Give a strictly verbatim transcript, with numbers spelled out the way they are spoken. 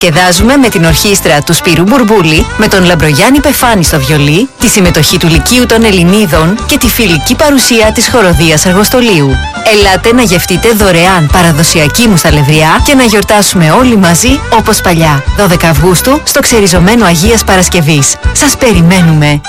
Διασκεδάζουμε με την ορχήστρα του Σπύρου Μπουρμπούλη, με τον Λαμπρογιάννη Πεφάνη στο βιολί, τη συμμετοχή του Λυκείου των Ελληνίδων και τη φιλική παρουσία της χοροδίας Αργοστολίου. Ελάτε να γευτείτε δωρεάν παραδοσιακή μουσταλευριά και να γιορτάσουμε όλοι μαζί όπως παλιά. δώδεκα Αυγούστου στο ξεριζωμένο Αγίας Παρασκευής. Σας περιμένουμε!